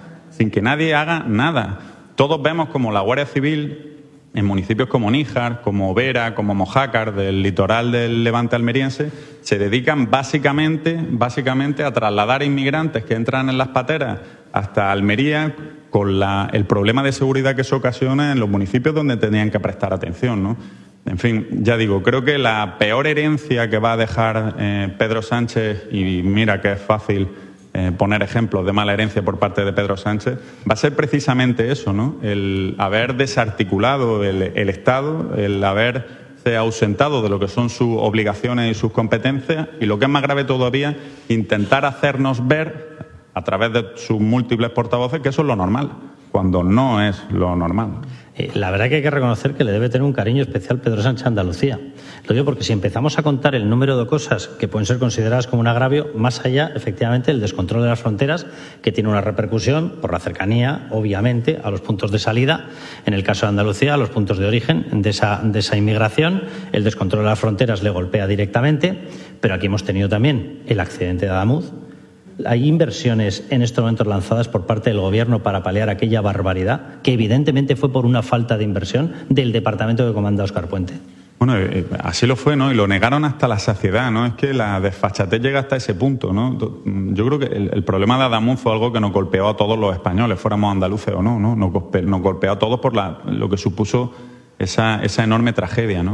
Todos vemos como la Guardia Civil en municipios como Níjar, como Vera, como Mojácar, del litoral del Levante almeriense, se dedican básicamente a trasladar inmigrantes que entran en las pateras hasta Almería con el problema de seguridad que eso ocasiona en los municipios donde tenían que prestar atención, ¿no? En fin, ya digo, creo que la peor herencia que va a dejar Pedro Sánchez, y mira que es fácil poner ejemplos de mala herencia por parte de Pedro Sánchez, va a ser precisamente eso, ¿no? El haber desarticulado el Estado, el haberse ausentado de lo que son sus obligaciones y sus competencias, y lo que es más grave todavía, intentar hacernos ver, a través de sus múltiples portavoces, que eso es lo normal, cuando no es lo normal. La verdad que hay que reconocer que le debe tener un cariño especial Pedro Sánchez a Andalucía. Lo digo porque si empezamos a contar el número de cosas que pueden ser consideradas como un agravio, más allá, efectivamente, del descontrol de las fronteras, que tiene una repercusión por la cercanía, obviamente, a los puntos de salida, en el caso de Andalucía, a los puntos de origen de esa inmigración. El descontrol de las fronteras le golpea directamente, pero aquí hemos tenido también el accidente de Adamuz. Hay inversiones en estos momentos lanzadas por parte del Gobierno para paliar aquella barbaridad, que evidentemente fue por una falta de inversión del departamento que comanda Óscar Puente. Bueno, así lo fue, ¿no? Y lo negaron hasta la saciedad, ¿no? Es que la desfachatez llega hasta ese punto, ¿no? Yo creo que el problema de Adamuz fue algo que nos golpeó a todos los españoles, fuéramos andaluces o no, ¿no? Nos golpeó a todos por lo que supuso esa enorme tragedia, ¿no?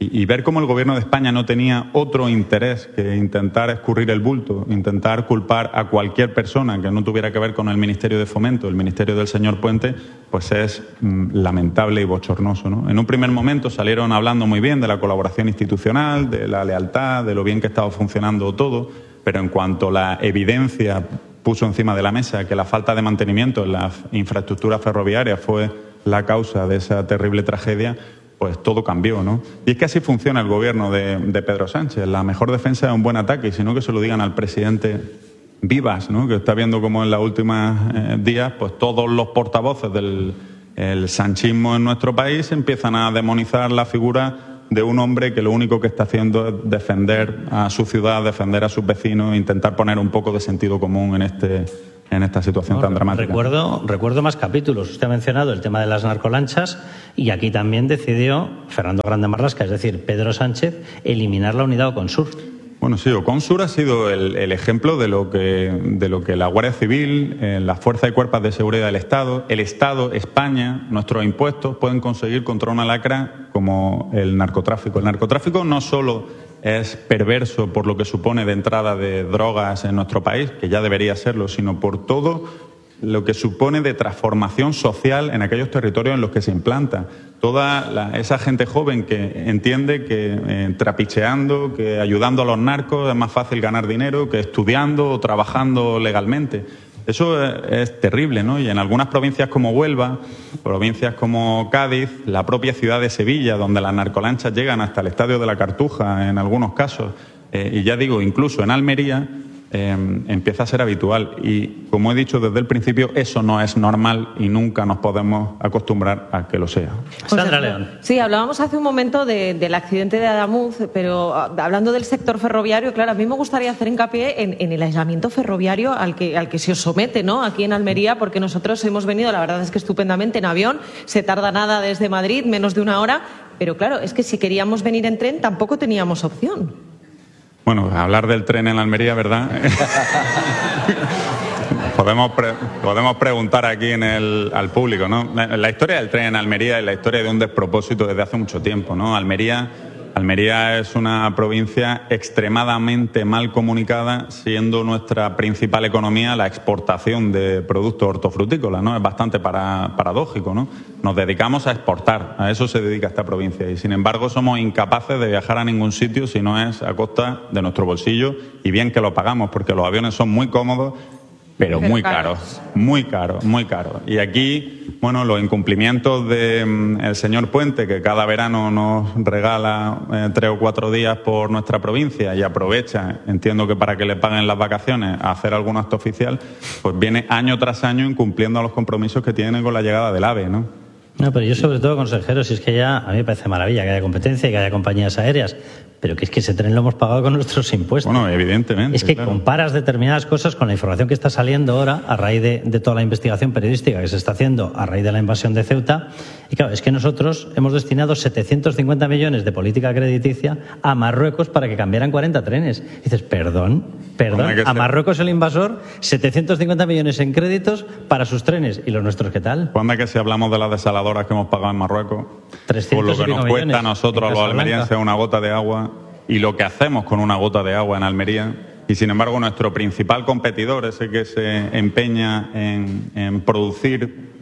Y ver cómo el Gobierno de España no tenía otro interés que intentar escurrir el bulto, intentar culpar a cualquier persona que no tuviera que ver con el Ministerio de Fomento, el Ministerio del señor Puente, pues es lamentable y bochornoso, ¿no? En un primer momento salieron hablando muy bien de la colaboración institucional, de la lealtad, de lo bien que estaba funcionando todo, pero en cuanto la evidencia puso encima de la mesa que la falta de mantenimiento en las infraestructuras ferroviarias fue la causa de esa terrible tragedia, pues todo cambió, ¿no? Y es que así funciona el gobierno de Pedro Sánchez. La mejor defensa es un buen ataque, y si no, que se lo digan al presidente Vivas, ¿no? Que está viendo cómo en los últimos días pues todos los portavoces del sanchismo en nuestro país empiezan a demonizar la figura de un hombre que lo único que está haciendo es defender a su ciudad, defender a sus vecinos, intentar poner un poco de sentido común en esta situación tan dramática. Recuerdo más capítulos. Usted ha mencionado el tema de las narcolanchas, y aquí también decidió Fernando Grande Marlaska, es decir, Pedro Sánchez, eliminar la unidad Oconsur. Bueno, sí, Oconsur ha sido el ejemplo de lo que la Guardia Civil, las fuerzas y cuerpos de seguridad del Estado, el Estado, España, nuestros impuestos pueden conseguir contra una lacra como el narcotráfico. El narcotráfico no solo es perverso por lo que supone de entrada de drogas en nuestro país, que ya debería serlo, sino por todo lo que supone de transformación social en aquellos territorios en los que se implanta. Toda esa gente joven que entiende que trapicheando, que ayudando a los narcos es más fácil ganar dinero que estudiando o trabajando legalmente. Eso es terrible, ¿no? Y en algunas provincias como Huelva, provincias como Cádiz, la propia ciudad de Sevilla, donde las narcolanchas llegan hasta el Estadio de la Cartuja en algunos casos, y ya digo, incluso en Almería, empieza a ser habitual. Y como he dicho desde el principio, eso no es normal y nunca nos podemos acostumbrar a que lo sea. Sandra León. Sí, hablábamos hace un momento del accidente de Adamuz, pero hablando del sector ferroviario, claro, a mí me gustaría hacer hincapié en el aislamiento ferroviario al que se os somete, ¿no? Aquí en Almería, porque nosotros hemos venido, la verdad es que estupendamente, en avión, se tarda nada desde Madrid, menos de una hora, pero claro, es que si queríamos venir en tren tampoco teníamos opción. Bueno, hablar del tren en Almería, ¿verdad? Podemos preguntar aquí al público, ¿no? La historia del tren en Almería es la historia de un despropósito desde hace mucho tiempo, ¿no? Almería es una provincia extremadamente mal comunicada, siendo nuestra principal economía la exportación de productos hortofrutícolas, ¿no? Es bastante paradójico, ¿no? Nos dedicamos a exportar, a eso se dedica esta provincia, y sin embargo somos incapaces de viajar a ningún sitio si no es a costa de nuestro bolsillo, y bien que lo pagamos, porque los aviones son muy cómodos, pero muy caros, muy caros, muy caros. Y aquí, bueno, los incumplimientos del señor Puente, que cada verano nos regala 3 o 4 días por nuestra provincia y aprovecha, entiendo que para que le paguen las vacaciones, a hacer algún acto oficial, pues viene año tras año incumpliendo los compromisos que tiene con la llegada del AVE, ¿no? No, pero yo sobre todo, consejero, si es que ya a mí me parece maravilla que haya competencia y que haya compañías aéreas, pero que es que ese tren lo hemos pagado con nuestros impuestos. Bueno, evidentemente. Es que comparas determinadas cosas con la información que está saliendo ahora a raíz de toda la investigación periodística que se está haciendo a raíz de la invasión de Ceuta. Y claro, es que nosotros hemos destinado 750 millones de política crediticia a Marruecos para que cambiaran 40 trenes. Y dices, perdón, a Marruecos el invasor, 750 millones en créditos para sus trenes. ¿Y los nuestros qué tal? ¿Cuándo es que si hablamos de las desaladoras que hemos pagado en Marruecos, por lo que nos cuesta a nosotros, a los almerienses, una gota de agua, y lo que hacemos con una gota de agua en Almería, y sin embargo nuestro principal competidor, ese que se empeña en producir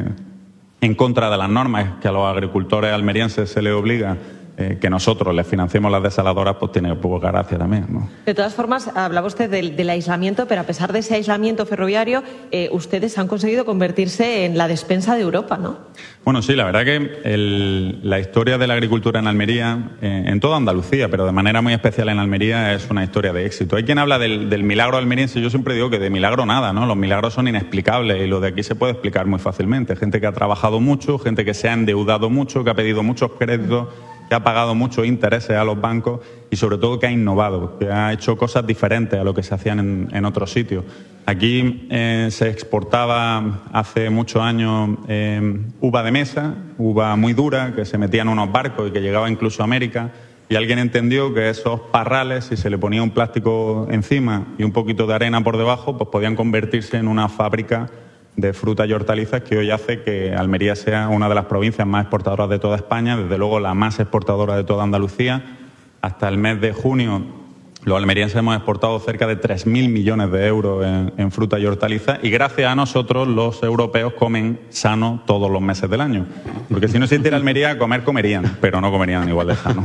en contra de las normas que a los agricultores almerienses se les obliga, que nosotros les financiemos las desaladoras, pues tiene poca gracia también, ¿no? De todas formas, hablaba usted del aislamiento, pero a pesar de ese aislamiento ferroviario, ustedes han conseguido convertirse en la despensa de Europa, ¿no? Bueno, sí, la verdad que la historia de la agricultura en Almería, en toda Andalucía, pero de manera muy especial en Almería, es una historia de éxito. Hay quien habla del milagro almeriense. Yo siempre digo que de milagro nada, ¿no? Los milagros son inexplicables y lo de aquí se puede explicar muy fácilmente. Gente que ha trabajado mucho, gente que se ha endeudado mucho, que ha pedido muchos créditos, que ha pagado muchos intereses a los bancos y sobre todo que ha innovado, que ha hecho cosas diferentes a lo que se hacían en otros sitios. Aquí se exportaba hace muchos años uva de mesa, uva muy dura, que se metía en unos barcos y que llegaba incluso a América, y alguien entendió que esos parrales, si se le ponía un plástico encima y un poquito de arena por debajo, pues podían convertirse en una fábrica de frutas y hortalizas que hoy hace que Almería sea una de las provincias más exportadoras de toda España, desde luego la más exportadora de toda Andalucía. Hasta el mes de junio los almerienses hemos exportado cerca de 3.000 millones de euros en fruta y hortalizas, y gracias a nosotros los europeos comen sano todos los meses del año. Porque si no existiera Almería, comerían, pero no comerían igual de sano.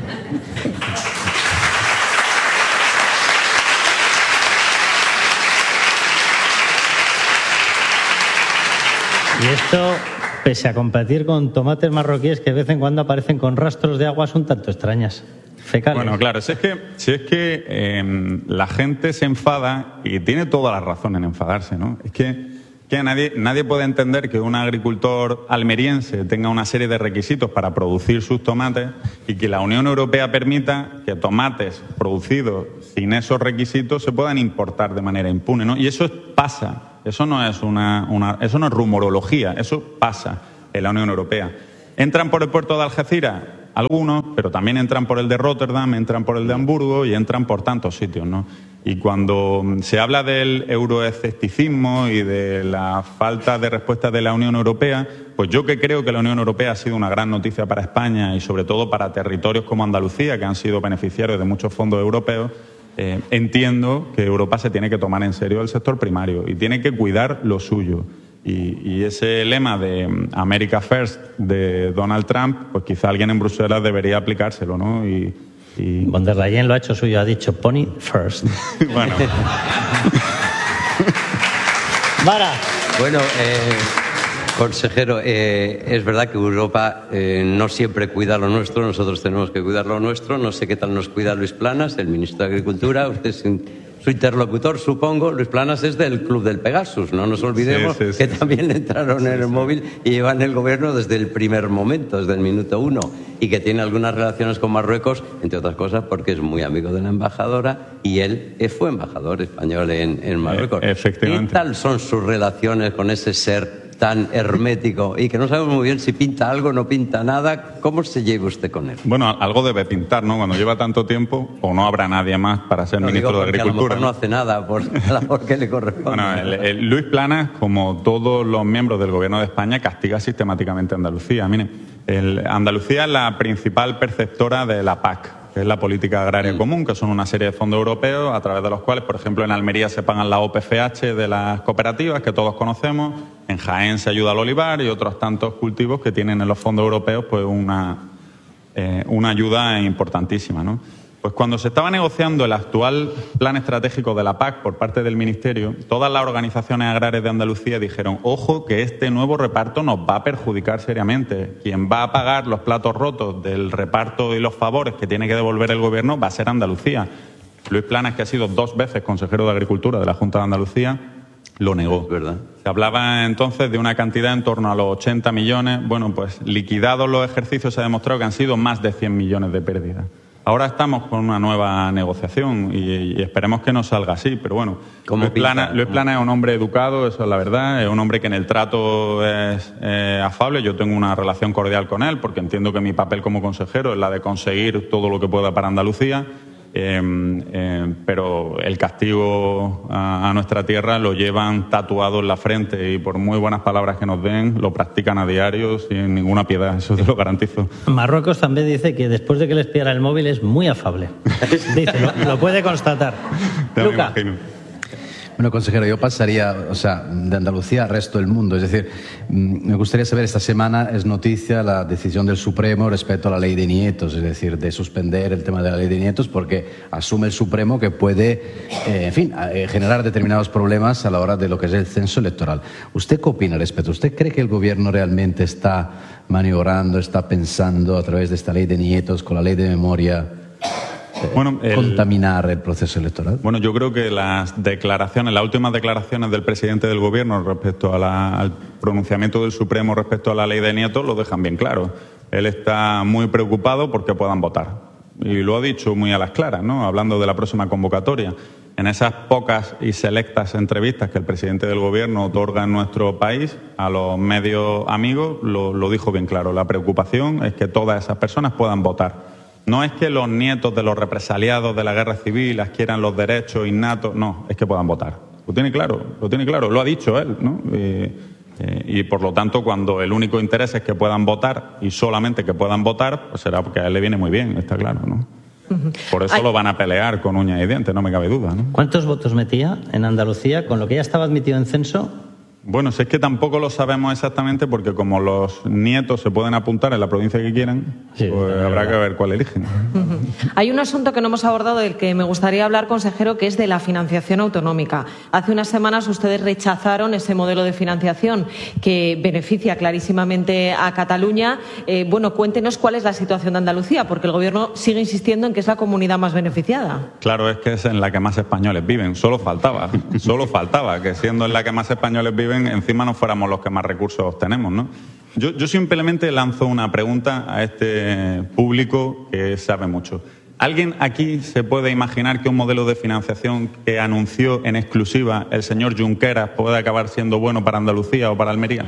Y esto, pese a competir con tomates marroquíes que de vez en cuando aparecen con rastros de aguas un tanto extrañas. Fecales. Bueno, claro, si es que la gente se enfada, y tiene toda la razón en enfadarse, ¿no? Es que nadie puede entender que un agricultor almeriense tenga una serie de requisitos para producir sus tomates y que la Unión Europea permita que tomates producidos sin esos requisitos se puedan importar de manera impune, ¿no? Y eso pasa, eso no es eso no es rumorología, eso pasa en la Unión Europea. ¿Entran por el puerto de Algeciras? Algunos, pero también entran por el de Rotterdam, entran por el de Hamburgo y entran por tantos sitios, ¿no? Y cuando se habla del euroescepticismo y de la falta de respuesta de la Unión Europea, pues yo que creo que la Unión Europea ha sido una gran noticia para España y sobre todo para territorios como Andalucía, que han sido beneficiarios de muchos fondos europeos, entiendo que Europa se tiene que tomar en serio el sector primario y tiene que cuidar lo suyo. Y ese lema de America First de Donald Trump, pues quizá alguien en Bruselas debería aplicárselo, ¿no? Y Von der Leyen lo ha hecho suyo, ha dicho Pony First. Bueno. Vara. Bueno, consejero, es verdad que Europa no siempre cuida lo nuestro, nosotros tenemos que cuidar lo nuestro. No sé qué tal nos cuida Luis Planas, el ministro de Agricultura. Usted es su interlocutor, supongo. Luis Planas es del Club del Pegasus, no nos olvidemos que también entraron en el móvil y llevan el gobierno desde el primer momento, desde el minuto 1, y que tiene algunas relaciones con Marruecos, entre otras cosas porque es muy amigo de la embajadora y él fue embajador español en Marruecos. Efectivamente. ¿Qué tal son sus relaciones con ese ser tan hermético y que no sabemos muy bien si pinta algo o no pinta nada? ¿Cómo se lleva usted con él? Bueno, algo debe pintar, ¿no? Cuando lleva tanto tiempo, o no habrá nadie más para ser ministro de Agricultura. A lo mejor no hace nada por la labor que le corresponde. Bueno, Luis Planas, como todos los miembros del Gobierno de España, castiga sistemáticamente a Andalucía. Miren, Andalucía es la principal perceptora de la PAC, que es la Política Agraria Común, que son una serie de fondos europeos a través de los cuales, por ejemplo, en Almería se pagan la OPFH de las cooperativas, que todos conocemos, en Jaén se ayuda al olivar y otros tantos cultivos que tienen en los fondos europeos pues una ayuda importantísima, ¿no? Pues cuando se estaba negociando el actual plan estratégico de la PAC por parte del Ministerio, todas las organizaciones agrarias de Andalucía dijeron: ojo, que este nuevo reparto nos va a perjudicar seriamente. Quien va a pagar los platos rotos del reparto y los favores que tiene que devolver el Gobierno va a ser Andalucía. Luis Planas, que ha sido 2 veces consejero de Agricultura de la Junta de Andalucía, lo negó. ¿Verdad? Se hablaba entonces de una cantidad en torno a los 80 millones. Bueno, pues liquidados los ejercicios se ha demostrado que han sido más de 100 millones de pérdidas. Ahora estamos con una nueva negociación y esperemos que no salga así, pero bueno, Luis Planas es un hombre educado, eso es la verdad, es un hombre que en el trato es afable. Yo tengo una relación cordial con él porque entiendo que mi papel como consejero es la de conseguir todo lo que pueda para Andalucía, pero el castigo a nuestra tierra lo llevan tatuado en la frente y por muy buenas palabras que nos den, lo practican a diario sin ninguna piedad, eso te lo garantizo. Marruecos también dice que después de que les piara el móvil es muy afable. Dice, lo puede constatar. Luca. Bueno, consejero, yo pasaría, de Andalucía al resto del mundo. Es decir, me gustaría saber, esta semana es noticia la decisión del Supremo respecto a la ley de nietos, es decir, de suspender el tema de la ley de nietos porque asume el Supremo que puede, generar determinados problemas a la hora de lo que es el censo electoral. ¿Usted qué opina al respecto? ¿Usted cree que el Gobierno realmente está maniobrando, está pensando a través de esta ley de nietos, con la ley de memoria, contaminar el proceso electoral? Bueno, yo creo que las últimas declaraciones del presidente del Gobierno respecto al pronunciamiento del Supremo respecto a la ley de nietos lo dejan bien claro. Él está muy preocupado porque puedan votar. Y lo ha dicho muy a las claras, ¿no? Hablando de la próxima convocatoria. En esas pocas y selectas entrevistas que el presidente del Gobierno otorga en nuestro país a los medios amigos, lo dijo bien claro. La preocupación es que todas esas personas puedan votar. No es que los nietos de los represaliados de la guerra civil adquieran los derechos innatos, no, es que puedan votar. Lo tiene claro, lo ha dicho él, ¿no? Y por lo tanto, cuando el único interés es que puedan votar y solamente que puedan votar, pues será porque a él le viene muy bien, está claro, ¿no? Por eso lo van a pelear con uñas y dientes, no me cabe duda, ¿no? ¿Cuántos votos metía en Andalucía con lo que ya estaba admitido en censo? Bueno, si es que tampoco lo sabemos exactamente porque como los nietos se pueden apuntar en la provincia que quieran, pues habrá que ver cuál eligen. Hay un asunto que no hemos abordado del que me gustaría hablar, consejero, que es de la financiación autonómica. Hace unas semanas ustedes rechazaron ese modelo de financiación que beneficia clarísimamente a Cataluña. Bueno, cuéntenos cuál es la situación de Andalucía, porque el Gobierno sigue insistiendo en que es la comunidad más beneficiada. Claro, es que es en la que más españoles viven. Solo faltaba que siendo en la que más españoles viven, encima no fuéramos los que más recursos tenemos, ¿no? Yo simplemente lanzo una pregunta a este público que sabe mucho. ¿Alguien aquí se puede imaginar que un modelo de financiación que anunció en exclusiva el señor Junqueras puede acabar siendo bueno para Andalucía o para Almería?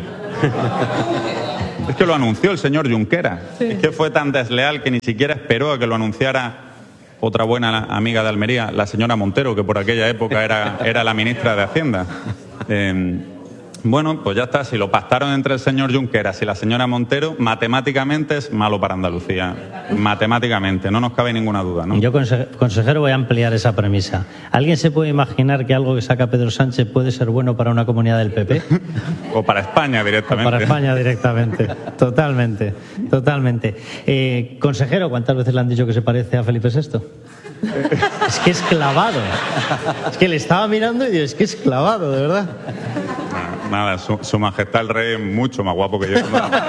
Es que lo anunció el señor Junqueras. Sí. Es que fue tan desleal que ni siquiera esperó a que lo anunciara otra buena amiga de Almería, la señora Montero, que por aquella época era la ministra de Hacienda. Bueno, pues ya está, si lo pactaron entre el señor Junqueras y la señora Montero, matemáticamente es malo para Andalucía. Matemáticamente, no nos cabe ninguna duda, ¿no? Yo, consejero, voy a ampliar esa premisa. ¿Alguien se puede imaginar que algo que saca Pedro Sánchez puede ser bueno para una comunidad del PP? O para España directamente. O para España directamente, totalmente. Consejero, ¿cuántas veces le han dicho que se parece a Felipe VI? Es que es clavado. Es que le estaba mirando y digo, es que es clavado, de verdad. Nada, su majestad el rey es mucho más guapo que yo.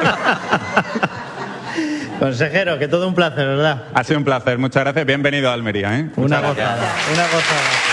Consejero, que todo un placer, ¿verdad? Ha sido un placer, muchas gracias. Bienvenido a Almería, ¿eh? Una gozada.